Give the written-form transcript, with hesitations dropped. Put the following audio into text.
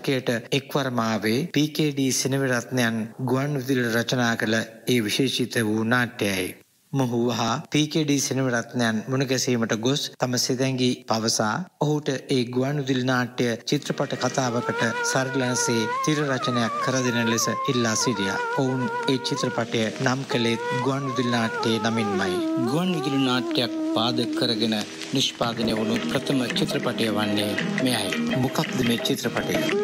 නාටකයට එක්වරම ආවේ PKD සෙනවිරත්නයන් ගුවන්විදුලි රචනා කළ ඒ විශේෂිත වූ නාට්‍යයයි. මොහු හා PKD සෙනවිරත්නයන් මුණගැසීමට ගොස් තම සිතැඟි පවසා ඔහුට ඒ ගුවන්විදුලි නාට්‍ය චිත්‍රපට කතාවකට සරිලනසේ තිර රචනයක් කර දෙන ලෙස ඉල්ලා සිටියා. ඔවුන් ඒ චිත්‍රපටය නම් කළේ ගුවන්විදුලි නාට්‍යයේ නමින්මයි. ගුවන්විදුලි නාට්‍යයක් පාදක කරගෙන නිෂ්පාදනය වුණු ප්‍රථම චිත්‍රපටය වන්නේ මෙයයි. මොකක්ද මේ චිත්‍රපටය?